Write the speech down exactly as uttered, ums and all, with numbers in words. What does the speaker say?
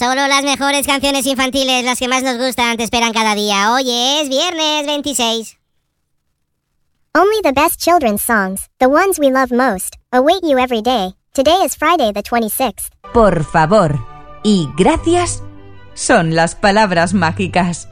Solo las mejores canciones infantiles, las que más nos gustan, te esperan cada día. Hoy es viernes veintiséis. Only the best children's songs, the ones we love most, await you every day. Today is Friday the twenty-sixth. Por favor y gracias son las palabras mágicas.